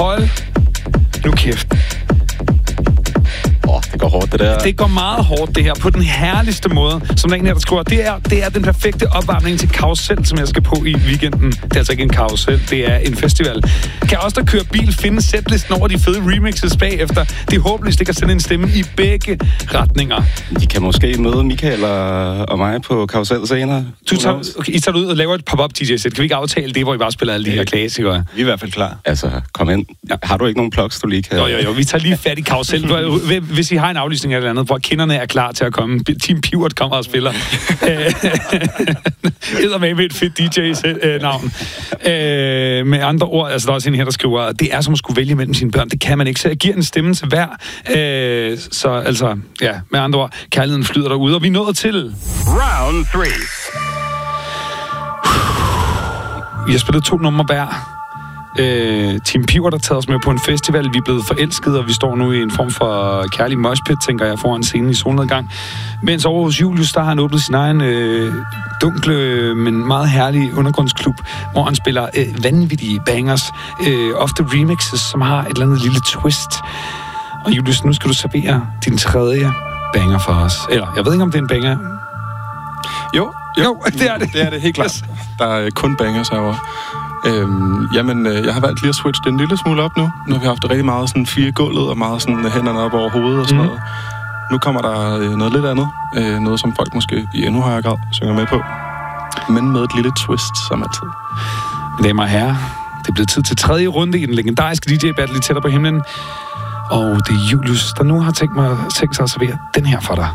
Hold nu kæft. Det går hårdt, det der. Det går meget hårdt, det her, på den herligste måde, som der en her, der skriver. Det er den perfekte opvarmning til karusel, som jeg skal på i weekenden. Det er altså ikke en karusel, det er en festival. Kan også der kører bil finde setlisten over de fede remixes bagefter. Det er håbløst ikke at sende en stemme i begge retninger. De kan måske møde Michael og mig på karusel senere. I tager ud og laver et pop-up DJ-sæt. Kan vi ikke aftale det, hvor I bare spiller alle de her klassikere? Vi er i hvert fald klar. Altså, kom ind. Ja. Har du ikke nogen plugs, du lige kan... Jo, vi tager lige fat i karusel. Hvis I har en aflysning eller andet, hvor kinderne er klar til at komme. Team Pivot kommer og spiller. Hedder med et fedt DJ-navn. Med andre ord, altså der er også en her, der skriver, det er som at skulle vælge mellem sine børn. Det kan man ikke, så jeg giver en stemme til hver. Så altså, ja, med andre ord, kærligheden flyder derude, og vi er nået til... Round 3. Vi har spillet 2 numre hver. Team Pivot har taget os med på en festival. Vi er blevet forelskede, og vi står nu i en form for kærlig moshpit, tænker jeg, foran scenen i solnedgang. Mens over hos Julius, der har han åbnet sin egen dunkle, men meget herlig undergrundsklub, hvor han spiller vanvittige bangers, ofte remixes, som har et eller andet lille twist. Og Julius, nu skal du servere din 3. banger for os. Eller, jeg ved ikke, om det er en banger. Jo, det er det. Det er det, helt klart. Yes. Der er kun bangers herovre. Jeg har valgt lige at switche det en lille smule op nu. Nu har vi haft rigtig meget sådan 4 gulvet og meget sådan hænderne op over hovedet og sådan noget. Nu kommer der noget lidt andet. Noget, som folk måske i endnu højere grad synger med på. Men med et lille twist, som altid. Damer og herrer, det er blevet tid til 3. runde i den legendariske DJ-battle i Tættere på himlen. Og det er Julius, der nu har tænkt sig at servere den her for dig.